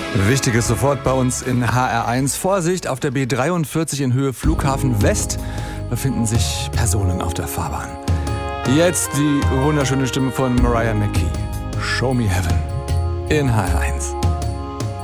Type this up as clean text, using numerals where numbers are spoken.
Wichtiges sofort bei uns in HR1. Vorsicht, auf der B43 in Höhe Flughafen West befinden sich Personen auf der Fahrbahn. Jetzt die wunderschöne Stimme von Mariah Carey. Show Me Heaven in HR1.